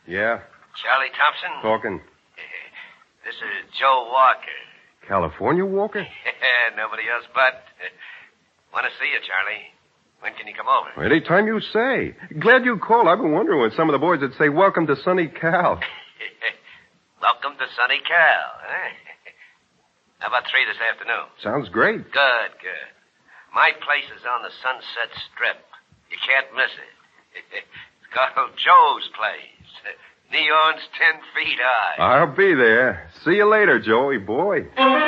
Yeah, Charlie Thompson? talking. This is Joe Walker. California Walker? Nobody else but. Want to see you, Charlie. When can you come over? Anytime you say. Glad you called. I've been wondering when some of the boys would say, welcome to Sunny Cal. Welcome to Sunny Cal, huh? How about 3 this afternoon? Sounds great. Good. My place is on the Sunset Strip. You can't miss it. It's called Joe's Place. Neon's 10 feet high. I'll be there. See you later, Joey boy.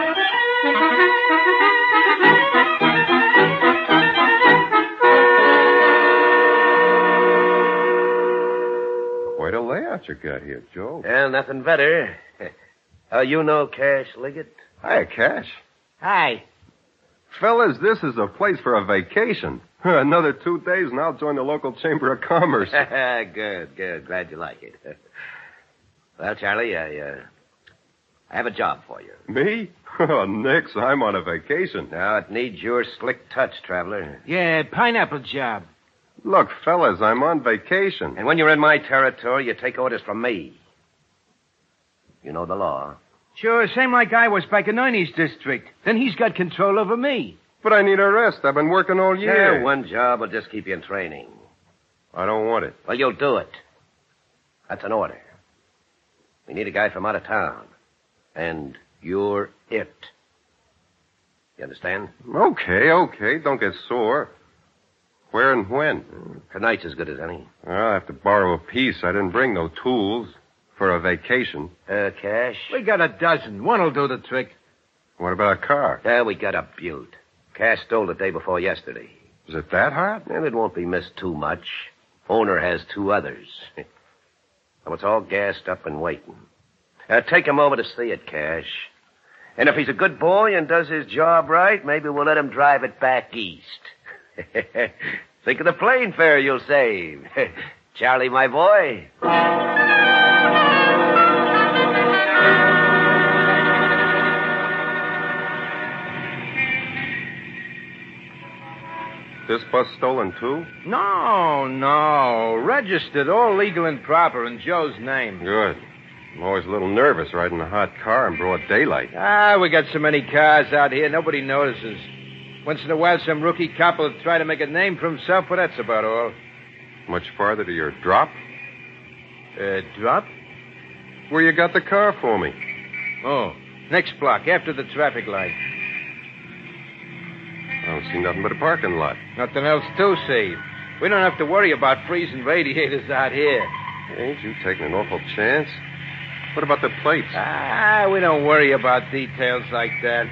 Quite a layout you got here, Joe. Well, nothing better. You know Cash Liggett? Hi, Cash. Hi. Fellas, this is a place for a vacation. Another 2 days and I'll join the local Chamber of Commerce. Good. Glad you like it. Well, Charlie, I have a job for you. Me? Oh, nix. I'm on a vacation. Now, it needs your slick touch, traveler. Yeah, pineapple job. Look, fellas, I'm on vacation. And when you're in my territory, you take orders from me. You know the law. Sure, same like I was back in Ernie's district. Then he's got control over me. But I need a rest. I've been working all year. Yeah, one job will just keep you in training. I don't want it. Well, you'll do it. That's an order. We need a guy from out of town. And you're it. You understand? Okay. Don't get sore. Where and when? Tonight's as good as any. I'll have to borrow a piece. I didn't bring no tools for a vacation. Cash? We got a dozen. One'll do the trick. What about a car? Yeah, we got a Butte. Cash stole the day before yesterday. Is it that hot? And it won't be missed too much. Owner has 2 others. So it's all gassed up and waiting. Take him over to see it, Cash. And if he's a good boy and does his job right, maybe we'll let him drive it back east. Think of the plane fare you'll save. Charlie, my boy. This bus stolen, too? No. Registered, all legal and proper in Joe's name. Good. I'm always a little nervous riding a hot car in broad daylight. We got so many cars out here, nobody notices. Once in a while, some rookie cop will try to make a name for himself, but that's about all. Much farther to your drop? Drop? Where you got the car for me? Oh, next block, after the traffic light. I don't see nothing but a parking lot. Nothing else to see. We don't have to worry about freezing radiators out here. Ain't you taking an awful chance? What about the plates? We don't worry about details like that.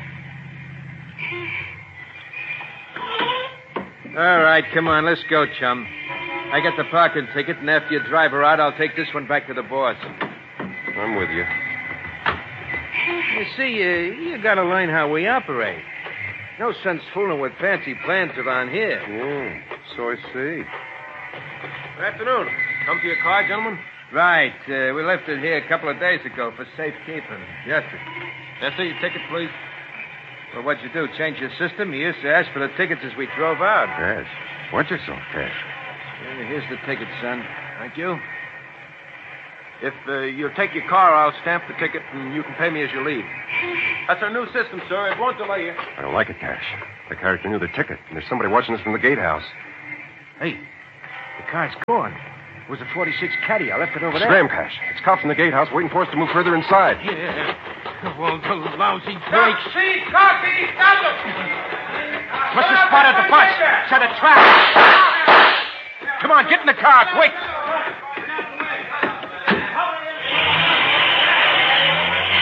All right, come on, let's go, chum. I got the parking ticket, and after you drive her out, I'll take this one back to the boss. I'm with you. You see, you gotta learn how we operate. No sense fooling with fancy plans around here. Yeah, so I see. Good afternoon. Come for your car, gentlemen? Right. We left it here a couple of days ago for safekeeping. Yes, sir. Yes, sir. Your ticket, please. Well, what'd you do? Change your system? You used to ask for the tickets as we drove out. Cash. Watch yourself, Cash. Here's the ticket, son. Thank you. If you'll take your car, I'll stamp the ticket, and you can pay me as you leave. That's our new system, sir. It won't delay you. I don't like it, Cash. The character knew the ticket, and there's somebody watching us from the gatehouse. Hey, the car's gone. It was a 46 Caddy. I left it over there. Scram, Cash. It's cops from the gatehouse waiting for us to move further inside. Yeah. Well, the lousy Stop! brakes. See, Coffee! Stop them! Must have spotted the bus. Set a trap. Come on, get in the car, quick.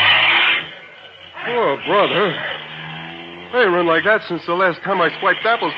Oh, brother. I ain't run like that since the last time I swiped apples